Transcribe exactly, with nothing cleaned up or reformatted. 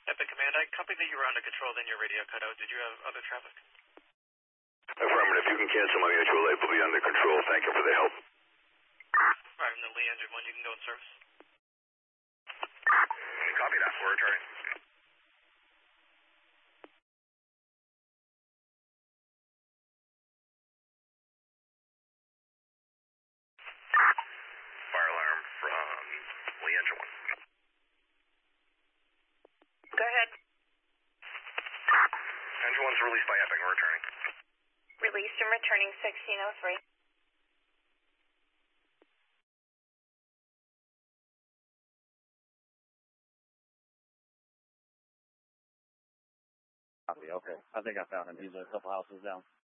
Epic Command, I copied that you were under control, then your radio cut out. Did you have other traffic? Affirmative. You can cancel my mutual aid. Will be under control. Thank you for the help. Alright, and then Lee Engine one, you can go in service. Copy that. We're returning. Fire alarm from Lee Engine one. Go ahead. Engine one's released by Epic. We're returning. Released and returning sixteen oh three. Copy, okay. I think I found him. He's a couple houses down.